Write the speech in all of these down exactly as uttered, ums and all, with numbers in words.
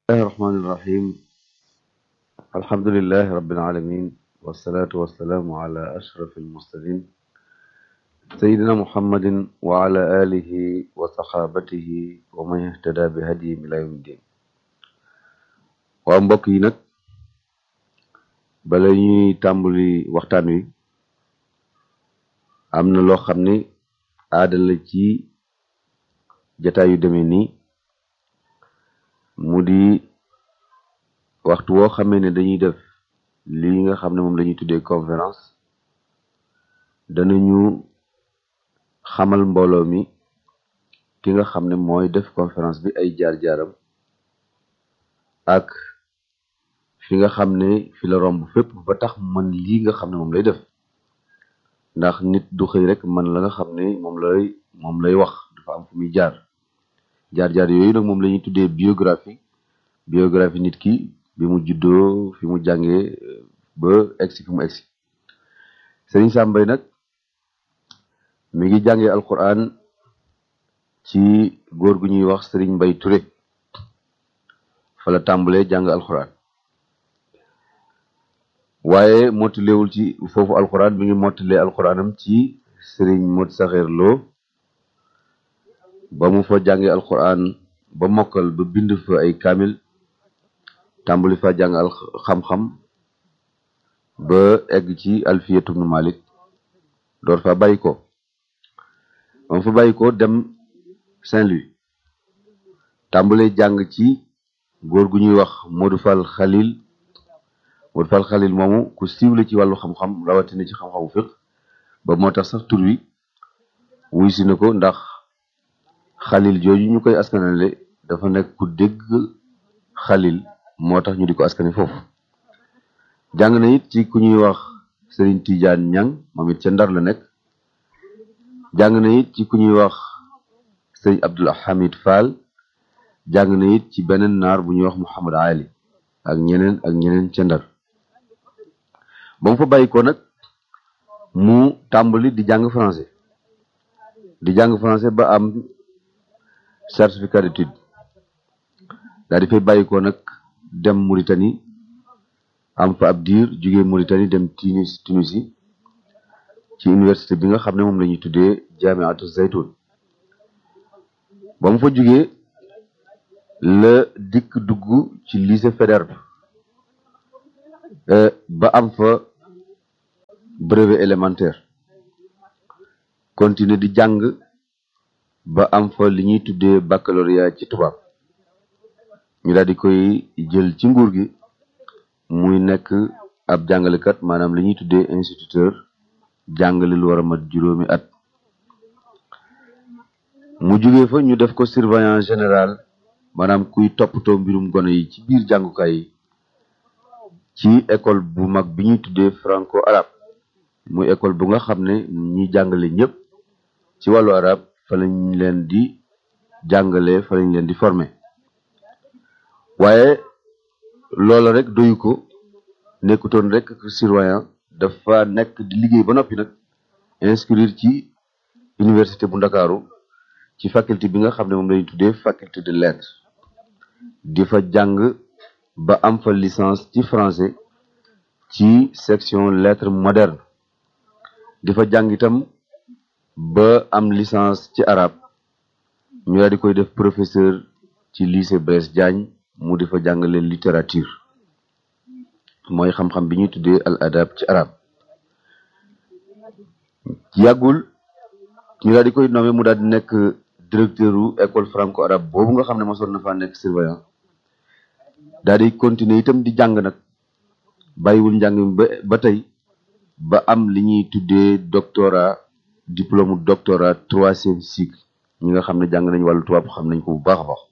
الله الرحمن الرحيم الحمد لله رب العالمين والصلاة والسلام على أشرف المرسلين سيدنا محمد وعلى آله وصحابته ومن اهتدى بهديه إلى يوم الدين waa mbokk yi nag bala ñuy tàmbali waxtaan wi am na loo xam ne aada la ci jataay yu demee nii mu di waxtu woo xamee ne dañuy def lii nga xam ne moom lañuy tuddee conférence danañu xamal mbooloo mi ki nga xam ne mooy def conférence bi ay jaar-jaaram ak fi nga xam ne fi la romb fépp ba tax man lii nga xam ne moom lay def ndax nit du xëy rek man la nga xam ne moom lay moom lay wax dafa am fu muy jaar jaar-jaar yooyu nag moom la ñuy tuddee biographie biographie nit ki bi mu juddoo fi mu jàngee ba egsi fi mu egsi Sëriñ Sam Mbaye nag mi ngi jàngee alquran ci góor gu ñuy wax Sëriñ Mbay Touré fa la tàmbalee jàng alquran waaye mottalewul ci foofu alquran mi ngi mottalee alquranam ci Sëriñ Mot Saxeer Lo ba mu fa jàngee alquran ba mokkal ba bind fa ay kaamil tàmbali fa jàng al xam-xam ba egg ci alfiyatu ibnu Malik door fa bàyyi ko ba mu fa bàyyi ko dem Saint-Louis tàmbale jàng ci góor gu ñuy wax Modou Fall Khalil Modou Fall Khalil moomu ku siiw la ci wàllu xam-xam rawatina ci xam-xamu fiq ba moo tax sax tur wi wuy si na ko ndax Khalil jooju ñu koy askanale dafa nekk ku dégg Khalil moo tax ñu di ko askane foofu jàng na it ci ku ñuy wax Serigne Tidiane Niang moom it ca Ndar la nekk jàng na it ci ku ñuy wax Serigne Abdoul Hamid Fall jàng na it ci beneen naar bu ñuy wax Mouhamad Ali ak ñeneen ak ñeneen ca Ndar ba mu fa bàyyi ko nag mu tàmbali di jàng français di jàng français ba am certificat d'études daal di fay bàyyi ko nag dem Mauritanie am fa ab diir jógee Mauritanie dem Tunis Tunisie ci université bi nga xam ne moom la ñuy tuddee Jamiatu Zaytun ba mu fa jógee la dikk dugg ci lycée Faidherbe ba am fa brevet élémentaire continuer di jàng ba am fa li ñuy tuddee baccalauréat ci tubaab ñu daal di koy jël ci nguur gi muy nekk ab jàngalekat maanaam li ñuy tuddee instituteur jàngale lu war a mat juróomi at mu jógee fa ñu def ko surveillant général maanaam kuy toppatoo mbirum gone yi ci biir jàngukaay yi ci école bu mag bi ñuy tuddee franco arabe muy école bu nga xam ne ñi jàngale ñëpp ci wàllu arab fa lañ leen di jàngale fa lañ leen di former waaye loola rek doyu ko nekkutoon rek surveillant dafa nekk di liggéey ba noppi nag inscrire ci université bu Ndakaaru ci faculté bi nga xam ne moom lañu tuddee faculté de lettres di fa jàng ba am fa licence ci français ci section lettres modernes di fa jàng itam ba am licence ci arabe ñu daal di koy def professeur ci lycée Blaise Diagne mu di fa jàngale littérature mooy xam-xam bi ñuy tuddee al adab ci arab yàggul ñu daal di koy nommé mu daal di nekk directeur u école franco arabe boobu nga xam ne mosoon na faa nekk surveillant daal di continuer itam di jàng nag bàyyiwul njàng mi ba ba tey ba am li ñuy tuddee doctorat diplôme doctorat troisième cycle ñi nga xam ne jàng nañ wàllu tubaab xam nañ ko bu baax a baax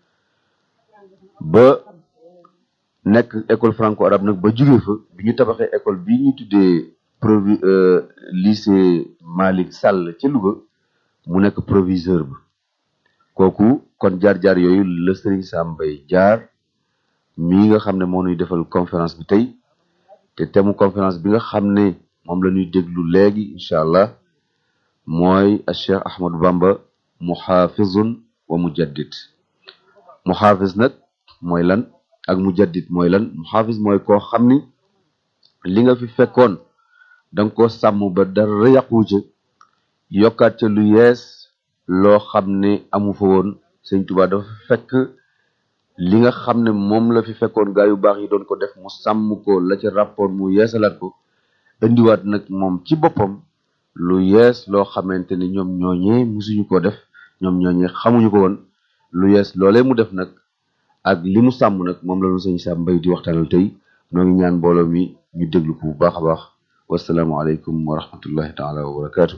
ba nekk école franco arabe nag ba jugee fa bi ñu tabaxee école bi ñuy tuddee provi lycée Malick Sall ca Louga mu nekk proviseur ba kooku kon jaar-jaar yooyu la Sëriñ Sam Mbaye jaar mii nga xam ne moo ñuy defal conférence bi tey te thème conférence bi nga xam ne moom la ñuy déglu léegi incha allah mooy Cheikh Ahmadou Bamba muhafizun wa mujaddid muhafiz nag mooy lan ak mujaddid mooy lan. muhafiz mooy koo xam ni li nga fi fekkoon danga ko sàmm ba dara yàqu ci, yokkaat ca lu yees loo xam ne amu fa woon. Sëñ Tuubaa dafa fekk li nga xam ne moom la fi fekkoon gaa yu baax yi doon ko def mu sàmm ko, la ca rapport mu yeesalaat ko, indiwaat nag moom ci boppam lu yees loo xamante ni ñoom ñooñee musuñu ko def, ñoom ñooñee xamuñu ko woon. lu yees loolee mu def nag ak li mu sàmm nag moom la ñu sëñ Sam Mbaye di waxtaanal tey. noo ngi ñaan mbooloo mi ñu déglu ko bu baax a baax. wasalaamu aleykum wa rahmatullahi taala wa barakaatu.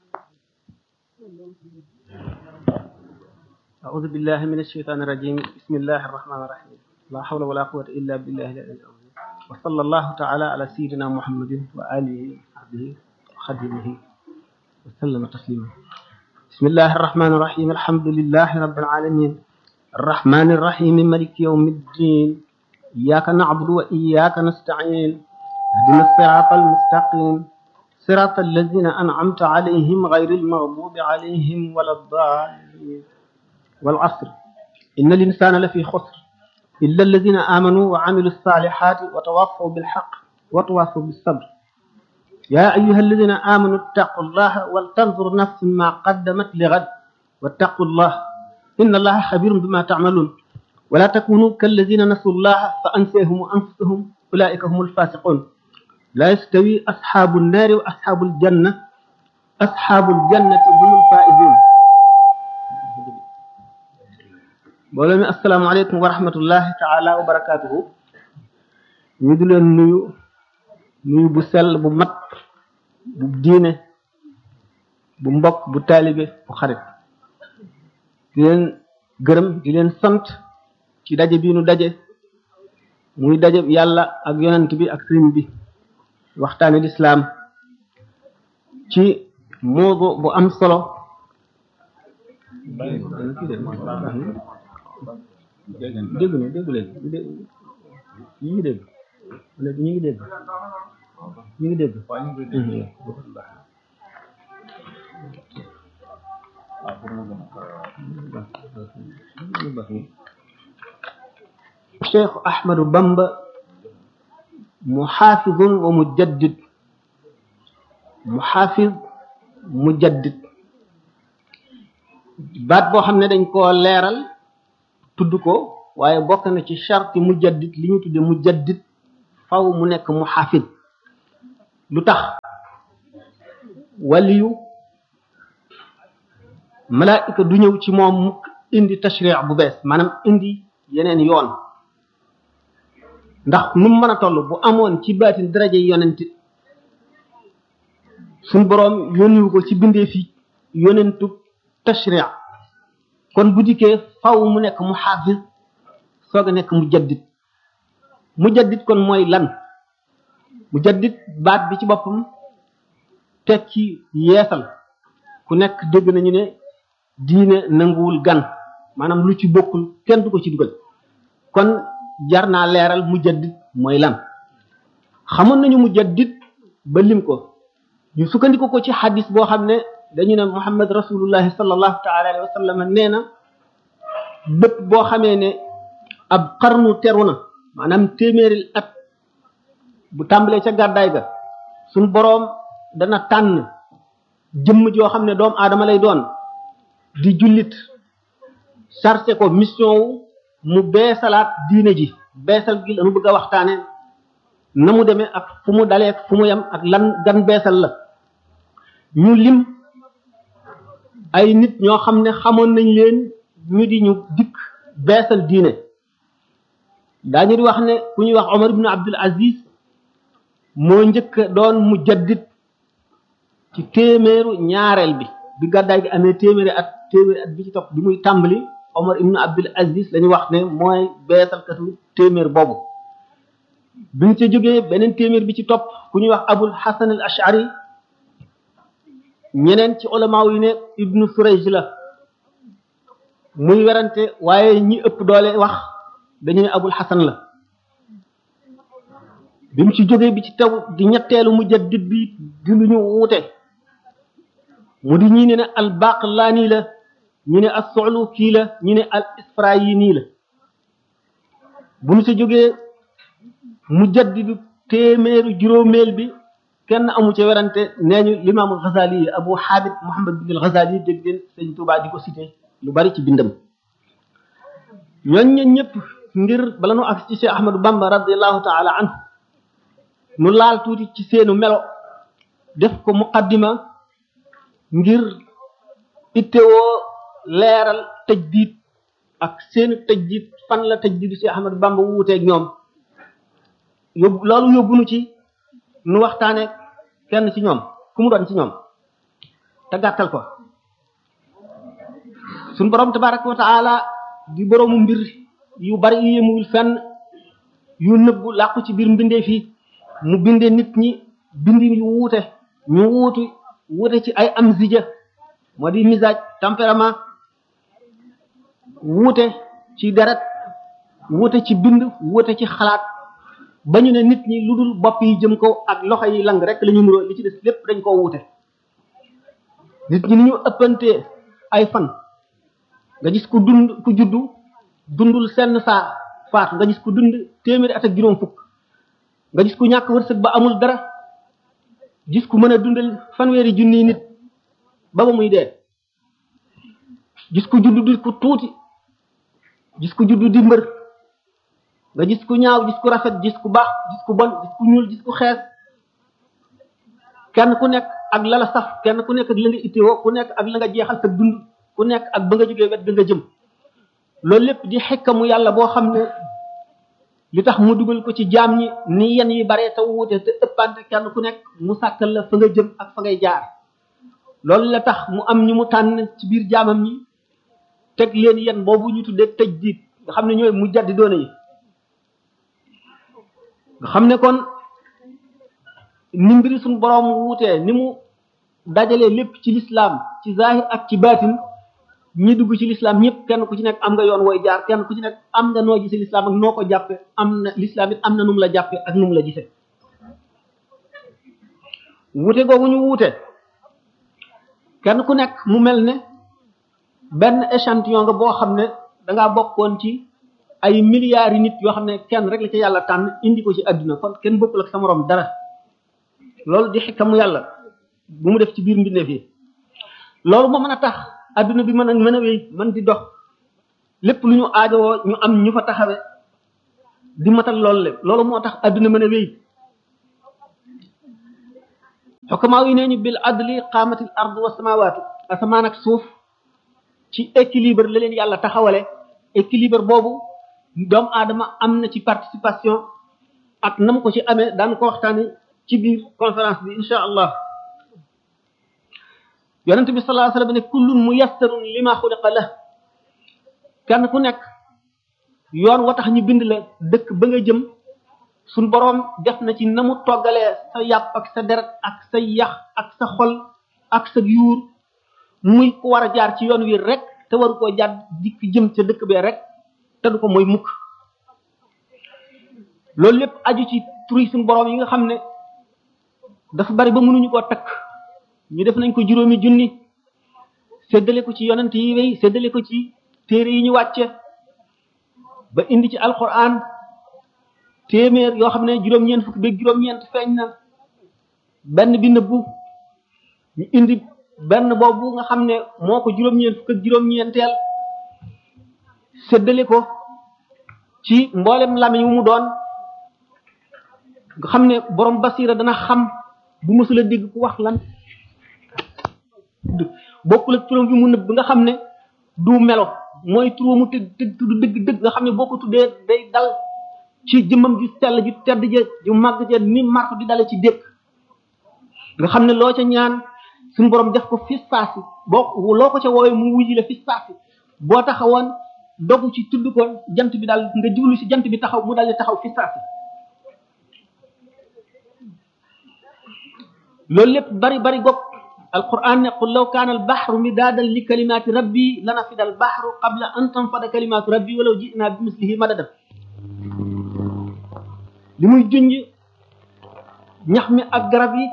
أعوذ بالله من الشيطان الرجيم بسم الله الرحمن الرحيم لا حول ولا قوة إلا بالله العلي العظيم وصلى الله تعالى على سيدنا محمد وآله وصحبه وخدمه وسلم تسليما بسم الله الرحمن الرحيم الحمد لله رب العالمين الرحمن الرحيم مالك يوم الدين إياك نعبد وإياك نستعين اهدنا الصراط المستقيم صراط الذين أنعمت عليهم غير المغضوب عليهم ولا الضالين والعصر إن الإنسان لفي خسر إلا الذين آمنوا وعملوا الصالحات وتواصوا بالحق وتواصوا بالصبر يا أيها الذين آمنوا اتقوا الله ولتنظر نفس ما قدمت لغد واتقوا الله إن الله خبير بما تعملون ولا تكونوا كالذين نسوا الله فأنسيهم أنفسهم أولئك هم الفاسقون لا يستوي أصحاب النار وأصحاب الجنة أصحاب الجنة هم الفائزون. mbooloo mi asalaamaaleykum wa rahmatullahi taala wa barakaatuhu. ñu di leen nuyu nuyu bu sell bu mat bu diine bu mbokk bu taalibe bu xarit, di leen gërëm di leen sant ci daje bi nu daje muy daje yàlla ak yonent bi ak sëriñ bi waxtaane lislaam ci moodu bu am solo. dégg na dégg leen ñu ngi dégg ñu ngi dégg ñu ngi dégg Cheikh Ahmadou Bamba muhaafizun wa mujaddid. muhaafiz mujaddid baat boo xam ne dañ koo leeral tudd ko, waaye bokk na ci charte mujaddid li ñu tudde mujaddid faw mu nekk muhaafid. lu tax? waliyu malaayika du ñëw ci moom mu indi tashri' bu bees, maanaam indi yeneen yoon, ndax nu mu mën a toll bu amoon ci baatin daraja yonent suñ boroom yónniwu ko ci bindee fi yonentu tashri', kon bu dikkee faw mu nekk muhafiz soog a nekk mujaddid. mujaddid kon mooy lan? mujaddid baat bi ci boppam tekki yeesal. ku nekk dégg nañu ne diine nanguwul gan, maanaam lu ci bokkul kenn du ko ci dugal. kon jar naa leeral mujaddid mooy lan. xamoon nañu mujaddid ba lim ko, ñu sukkandiku ko ci xadis boo xam ne dañu ne Muhammad rasulullahi sallallahu taala alayhi wa sallam nee na bépp boo xamee ne ab xarnu teru na, maanaam téeméeri at bu tàmbalee ca gàddaay ga, suñ boroom dana tànn jëmm joo xam ne doomu aadama lay doon di jullit, chargé ko mission wu mu beesalaat diine ji. beesal gi lañu bëgg a waxtaane na mu demee ak fu mu dalee ak fu mu yem ak lan gan beesal la. ñu lim ay nit ñoo xam ne xamoon nañ leen ñu di ñu dikk beesal diine. daañu di wax ne ku ñuy wax Omar ibn Abdul Aziz moo njëkk doon mujaddid ci téeméeru ñaareel bi bi gàddaay gi amee téeméeri at téeméeri at bi ci topp bi muy tàmbali Omar ibn Abdul Aziz lañu wax ne mooy beesalkatu téeméer boobu. bi ñu ca jógee beneen téeméer bi ci topp ku ñuy wax Abul Hasan al Ash'ari, ñeneen ci ulama yi ne ibnu Surayj la, muy werante waaye ñi ëpp doole wax dañu ne Abul Hasan la. bi mu ci jógee bi ci taw di ñetteelu mujaddid bi di lu ñu wuute, mu di ñi ne ne al Baqlani la, ñu ne as-Su'luki la, ñu ne al Isfirayini la. bu ñu sa jógee mujaddidu téeméeru juróomeel bi kenn amu ci werante nee ñu limaamul Ghazali yi Abu Hamid Muhammad bin al-Ghazali dégg ngeen sëñ Tuubaa di ko cité lu bari ci bindam ñooñ ñen ñëpp ngir bala nu ak ci Cheikh Ahmadou Bamba radiyallahu taala anhu nu laal tuuti ci seenu melo def ko muqaddima ngir ittewoo leeral tajdiid ak seenu tajdiid fan la tajdiidu Cheikh Ahmadou Bamba wuuteeg ñoom yóbbu loolu yóbbu nu ci nu waxtaane kenn ci ñoom ku mu doon ci ñoom te gàttal ko suñ borom tabaraka wa taala di boroomu mbir yu bari yu yemul fenn yu nëbbu làqu ci biir mbindee fii mu bindee nit ñi bindi yu wuute ñu wuutu wuute ci ay am zija moo di misaaj tempérament wuute ci deret wuute ci bind wuute ci xalaat ba ñu ne nit ñi lu dul bopp yi jëm kaw ak loxo yi lang rek la ñu muroo li ci des lépp dañ koo wuute nit ñi ni ñu ëppantee ay fan nga gis ku dund ku juddu dundul senn saa faatu nga gis ku dund téeméeri at ak juróom fukk nga gis ku ñàkk wërsëg ba amul dara gis ku mën a dundal fanweeri junniy nit ba ba muy dee gis ku juddu di ku tuuti gis ku juddu di mbër nga gis ku ñaaw gis ku rafet gis ku baax gis ku bon gis ku ñuul gis ku xees kenn ku nekk ak la la saf kenn ku nekk ak la nga itteewoo ku nekk ak la nga jeexal sa dund ku nekk ak ba nga jógee wet ga nga jëm loolu lépp di xekkamu yàlla boo xam ne li tax mu dugal ko ci jaam ñi ni yenn yi bare te wuute te ëppante kenn ku nekk mu sàkkal la fa nga jëm ak fa ngay jaar loolu la tax mu am ñu mu tànn ci biir jaamam ñi teg leen yenn boobu ñu tuddee tajdiid nga xam ne ñooy mu jaddi doone yi nga xam ne kon ni mbiri suñu boroom wuutee ni mu dajalee lépp ci lislaam ci zahir ak ci baatin ñi dugg ci lislaam ñëpp kenn ku ci nekk am nga yoon wooy jaar kenn ku ci nekk am nga noo gisee lislaam ak noo ko jàppe am na lislaam it am na nu mu la jàppe ak nu mu la gisee wuute googu ñu wuute kenn ku nekk mu mel ne benn échantillon nga boo xam ne dangaa bokkoon ci ay milliards yi nit yoo xam ne kenn rek la ci yàlla tànn indi ko ci àdduna kon kenn bokkul ak sa moroom dara loolu di xikkamu yàlla bu mu def ci biir mbindeef yi loolu moo mën a tax adduna bi mën a mën a wéy mën di dox lépp lu ñu aajowoo ñu am ñu fa taxawe di matal loolu lépp loolu moo tax adduna mën a wéy xukamaa yi nee ñu bil adli qaamatil ardu wa samawaatu asamaan ak suuf ci équilibre la leen yàlla taxawale équilibre boobu doomu aadama am na ci participation ak nam ko ci amee daan ko waxtaane ci biir conférence bi insha allah yonent bi sallallahu alayhi wasallam ne kullun muyassarun lima xuliqa la kenn ku nekk yoon wa tax ñu bind la dëkk ba nga jëm suñ boroom def na ci na mu toggalee sa yàpp ak sa deret ak sa yax ak sa xol ak sa yuur muy ku war a jaar ci yoon wi rek te waru koo jàdd dikk jëm ca dëkk bee rek te du ko mooy mukk loolu lépp aju ci turi suñ boroom yi nga xam ne dafa bari ba mënuñu koo takk ñu def nañ ko juróomi junni séddale ko ci yonent yi wéy séddale ko ci téere yi ñu wàcce ba indi ci alquran téeméer yoo xam ne juróom-ñeent fukk ba juróom-ñeent feeñ na benn bi nëbbu ñu indi benn boobu nga xam ne moo ko juróom-ñeent fukk ak juróom-ñeenteel séddale ko ci mboolem lamiñ wu mu doon nga xam ne borom basira dana xam bu mësula dégg ku wax lan bokkul ak turam bi mu nëbb nga xam ne du melo mooy turam mu tëdd tëdd tudd dëgg dëgg nga xam ne boo ko tuddee day dal ci jëmmam ju sell ju tedd ja ju màgg ja ni marto di dale ci dëkk nga xam ne loo ca ñaan suñu borom def ko fi saasi boo loo ko ca woowee mu wuji la fi saasi boo taxawoon dogu ci tudd ko jant bi daal nga jublu ci jant bi taxaw mu dal di taxaw fi saasi loolu lépp bari bari gopp alquran ne qul law kaana albahru midaadan li kalimaati rabbi lanafida albahru qabla an tanfada kalimaatu rabbi walaw ji'naa bi mislihi madadan li muy junj ñax mi ak garab yi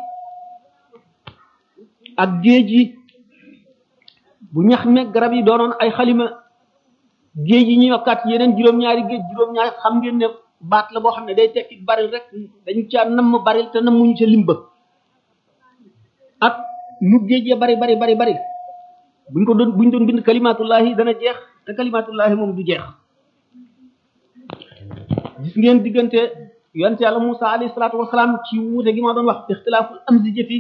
ak géej yi bu ñax mi ak garab yi doonoon ay xalima géej yi ñu yokkaat yeneen juróom-ñaari géej juróom-ñaari xam ngeen ne baat la boo xam ne day tekki baril rek dañu ca namm baril te nammuñu ca limba ak nu géej ya bari bari bari bari buñ ko doon buñ doon bind kalimatullahi dana jeex te kalimatullahi moom du jeex gis ngeen diggante yonent yàlla Musa alayhi salaatu wasalaam ci wuute gi ma doon wax ixtilaaful amzijati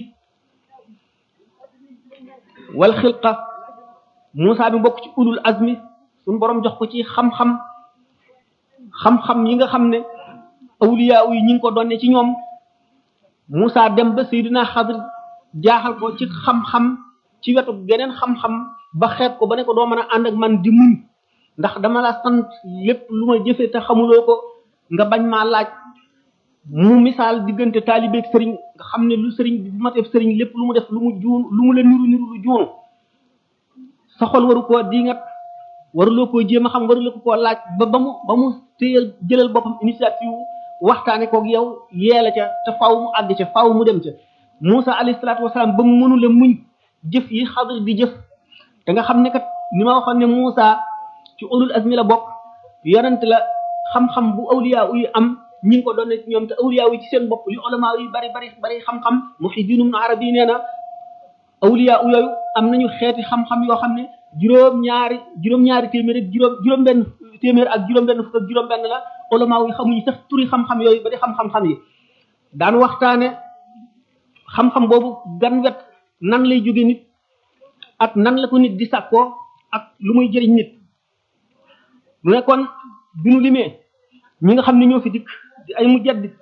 wal xilqa Musa bi bokk ci ulul azmi suñu borom jox ko ci xam-xam xam-xam yi nga xam ne awliya yi ñi ngi ko doonne ci ñoom Musa dem ba Seydina Xadir jaaxal ko ci xam-xam ci wetu geneen xam-xam ba xeet ko ba ne ko doo mën a ànd ak man di muñ ndax dama la sant lépp lu ma jëfee te xamuloo ko nga bañ maa laaj mu misaal diggante taalibeeg sëriñ nga xam ne lu sëriñ bi bu matee sëriñ lépp lu mu def lu mu juun lu mu la niru niru lu juunu sa xol waru koo diingat waruloo koo jéem a xam waruloo ko koo laaj ba ba mu ba mu téyal jëlal boppam initiative waxtaane koog yow yeela ca te faaw mu àgg ca faaw mu dem ca Musa alayhi salaatu wasalaam ba mu mënula muñ jëf yi Xadir di jëf te nga xam ne kat ni ma waxoon ne Musa ci ulul azmi la bokk yonent la xam-xam bu awliya yi am ñi ngi ko doon ci ñoom te awliya yi ci seen bopp li ulama yi bari bari bari xam-xam Muhyiddin Ibn Arabi nee na awliya yooyu am nañu xeeti xam-xam yoo xam ne juróom-ñaari juróom-ñaari téeméer ak juróom juróom-benn téeméer ak juróom-benn fukk ak juróom-benn la ulama yi xamuñu sax turi xam-xam yooyu ba di xam-xam-xam yi daan waxtaane xam-xam boobu gan wet nan lay jóge nit ak nan la ko nit di sàkkoo ak lu muy jëriñ nit mu ne kon bi nu limee ñi nga xam ne ñoo fi dikk di ay mujaddid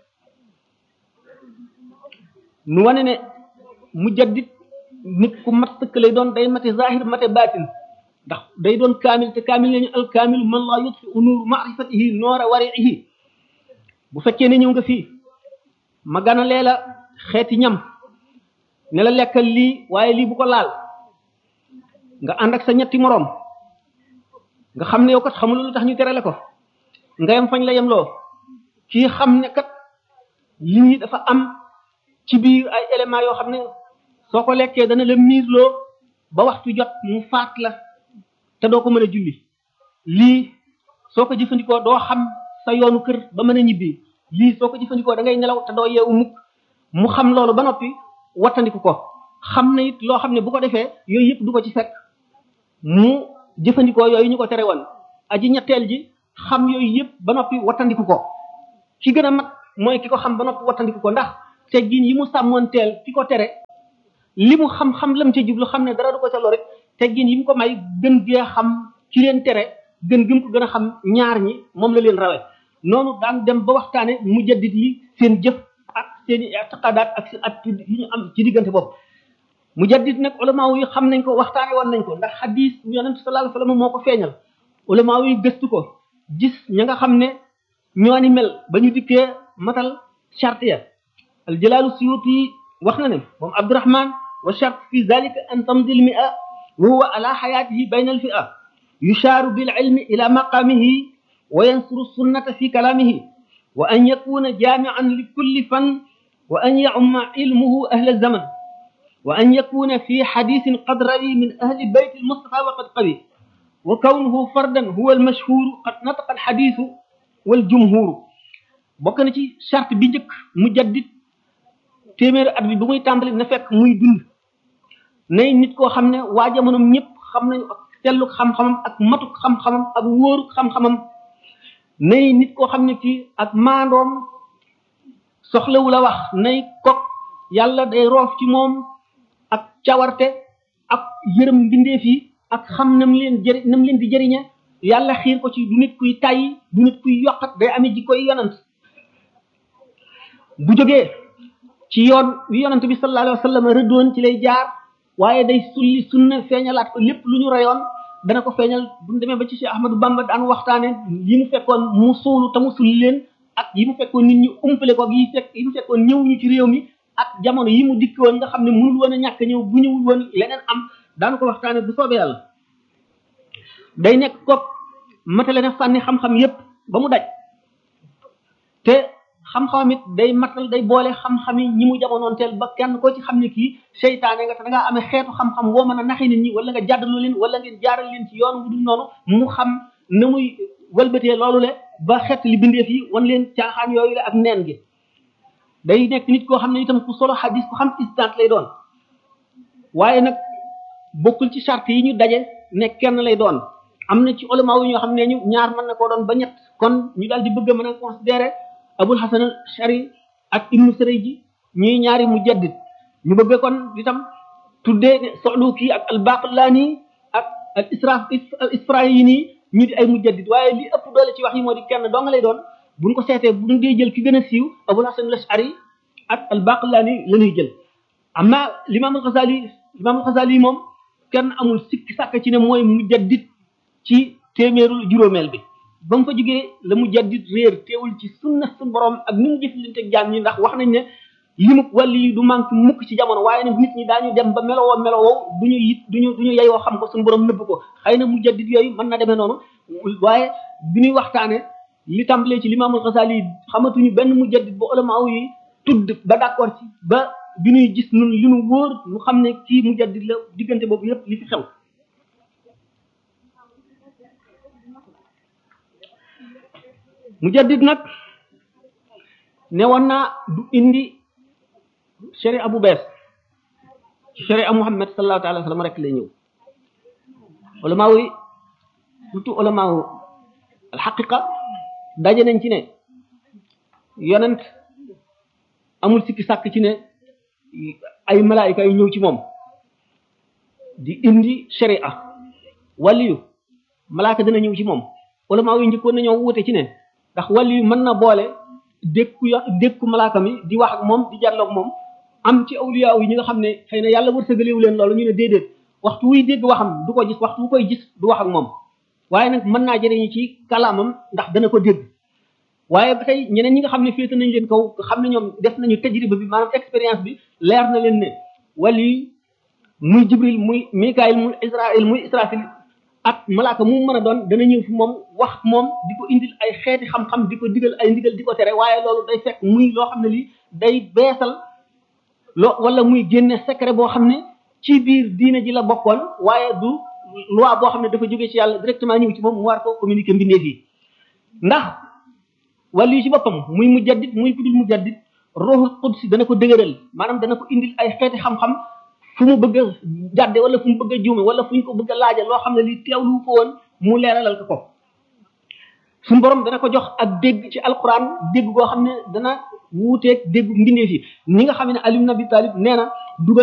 nu wane ne mujaddid nit ku mat sëkk lay doon day mate zahir mate baatin ndax day doon kaamil te kaamil nañu al kaamil man laa yutfi nuuru maarifatihi noora wariihi bu fekkee ne ñëw nga fii ma gana leela xeeti ñam ne la lekkal lii waaye lii bu ko laal nga ànd ak sa ñetti moroom nga xam ne yow kat xamul lu tax ñu terale ko nga yem fañ la yem loo kii xam ne kat lii dafa am ci biir ay éléments yoo xam ne soo ko lekkee dana la miirloo ba waxtu jot mu faat la te doo ko mën a julli lii soo ko jëfandikoo doo xam sa yoonu kër ba mën a ñibbi lii soo ko jëfandikoo da ngay nelaw te doo yeewu mukk mu xam loolu ba noppi wattandiku ko xam na it loo xam ne bu ko defee yooyu yëpp du ko ci fekk mu jëfandikoo yooyu ñu ko tere woon aji ñetteel ji xam yooyu yëpp ba noppi wattandiku ko ki gën a mat mooy ki ko xam ba noppi wattandiku ko ndax teggin yi mu sàmmoon teel ki ko tere li mu xam-xam lam ca jublu xam ne dara du ko ca lor rek teggin yi mu ko may gën gee xam ci leen tere gën gi mu ko gën a xam ñaar ñi moom la leen rawe noonu daan dem ba waxtaane mujaddid yi seen jëf ak seen i i'tiqadaat ak seen attitude yi ñu am ci diggante boobu mujaddid nag ulama yi xam nañ ko waxtaane woon nañ ko ndax hadis yonent sallallahu alayhi wasallam moo ko feeñal ulama yi gëstu ko gis ña nga xam ne ñoo ni mel ba ñu dikkee matal charte ya al jalaalu suyuti wax na ne moom Abdurahman wa charte fi zalika an tamdi al mi'a wa huwa ala hayatihi bayna al fi'a yusharu bil ilmi ila maqamihi wa yansuru sunnata fi kalamihi wa an yakuna jami'an li kulli fan wa an ya'umma ilmuhu ahla zaman wa an yakuna fi hadithin qad rawi min ahli bayt al mustafa wa qad qawi wa kawnuhu fardan huwa al mashhur qad nataqa al hadith wal jumhur bokk na ci charte bi njëkk mujaddid téeméeri at bi bu muy tàmbali na fekk muy dund nay nit koo xam ne waa jamonoom ñëpp xam nañu ak selluk xam-xamam ak matuk xam-xamam ak wóoruk xam-xamam nay nit koo xam ne kii ak maandoom soxlawu la wax nay kok yàlla day roof ci moom ak cawarte ak yërëm mbindeef yi ak xam nam leen jëri nam leen di jëriñe yàlla xiir ko ci du nit kuy tàyyi du nit kuy yokkat day amee ji koy yonant bu jógee ci yoon wi yonant bi sallallahu alayhi wa sallam rëddoon ci lay jaar waaye day sulli sunna feeñalaat ko lépp lu ñu rayoon dana ko feeñal bu ñu demee ba ci Cheikh Ahmadou Bamba daan waxtaane yi mu fekkoon mu suulu te mu sulli leen ak yi mu fekkoon nit ñi umpale ko yi fekk yi mu fekkoon ñëwuñu ci réew mi ak jamono yi mu dikk woon nga xam ne mënul woon a ñàkk ñëw bu ñëwul woon leneen am daana ko waxtaane bu soobee yàlla day nekk kook matale na fànni xam-xam yépp ba mu daj te xam-xam it day matal day boole xam-xam yi ñi mu jamonoonteel ba kenn koo ci xam ne kii seytaane nga te da ngaa amee xeetu xam-xam woo mën a naxi nit ñi wala nga jàddaloo leen wala ngeen jaaral leen ci yoon wu dul noonu mu xam na muy walbatee loolu le ba xett li bindeef yi wan leen caaxaan yooyu la ak neen gi day nekk nit koo xam ne itam ku solo xadis ku xam istant lay doon waaye nag bokkul ci charte yi ñu daje ne kenn lay doon am na ci ulama yi ñoo xam ne ñu ñaar mën na koo doon ba ñett kon ñu daal di bëgg a mën a considérer Abul Hasan al-Ash'ari ak Ibnu Sarayji ñuy ñaari mujaddid ñu bëgg kon itam tuddee ne Sa'luki ak al-Baqillani ak al israf al Isfirayini ñu di ay mujaddid waaye li ëpp doole ci wax yi moo di kenn doo nga lay doon buñ ko seetee buñ dee jël ki gën a siiw Abul Hasan al-Ash'ari ak al-Baqillani la ñuy jël amma l'imam al-Ghazali l'imam al-Ghazali moom kenn amul sikki sàkk ci ne mooy mujaddid ci téeméerul juróomeel bi ba mu fa jógee la mujaddid réer teewul ci sunna sun borom ak ni mu jëflante jaam ñi ndax wax nañ ne limu wàlli yi du manque mukk ci jamono waaye nag nit ñi daañu dem ba melowoo melowoo duñu yit duñu duñu yeyoo xam ko suñu borom nëbb ko xëy na mujaddid yooyu mën na demee noonu waaye bi ñuy waxtaane li tàmbalee ci limaamul Ghazali xamatuñu benn mujaddid ba ulama yi tudd ba d'accord ci ba bi ñuy gis nun li nu wóor ñu xam ne kii mujaddid la diggante boobu yépp li fi xew mujaddid nag ne woon naa du indi sharia bu bees ci sharia Muhammad sallallahu alayhi wa sallam rek lay ñëw ulama yi surtout ulama al haqiqa daje nañ ci ne yonent amul sikki sàkk ci ne ay malaayika yu ñëw ci moom di indi sharia waliyu malaaka dana ñëw ci moom ulama yi njëkkoon nañoo wuute ci ne ndax waliyu mën na boole dékku yo dékku malaaka mi di wax ak moom di jàlloog moom am ci awliya yi ñi nga xam ne xëy na yàlla wërsëgalewu leen loolu ñu ne déedéet waxtu wuy dégg waxam du ko gis waxtu wu koy gis du wax ak moom waaye nag mën naa jëriñu ci kalaamam ndax dana ko dégg waaye ba tey ñeneen ñi nga xam ne féete nañ leen kaw xam ne ñoom def nañu tajriba bi maanaam expérience bi leer na leen ne wali muy jibril muy mikaayil muy israil muy israfil ak malaaka mu mën a doon dana ñëw fi moom wax moom di ko indil ay xeeti xam-xam di ko digal ay ndigal di ko tere waaye loolu day fekk muy loo xam ne lii day beesal loo wala muy génne secret boo xam ne ci biir diine ji la bokkoon waaye du loi boo xam ne dafa jógee ci yàlla directement ñëw ci moom mu war ko communiquer mbindeef yi ndax wàllu yi ci boppam muy mujaddid muy kudul mujaddid ruhul qudsi dana ko dëgëral maanaam dana ko indil ay xeeti xam-xam fu mu bëgg a jàdde wala fu mu bëgg a juume wala fu ñu ko bëgg a laaja loo xam ne lii teewlu ko woon mu leeralal ko ko suñu borom dana ko jox ak dégg ci alquran dégg goo xam ne dana wuuteeg dégg mbindeef yi ni nga xam ne Ali ibn Abi Talib nee na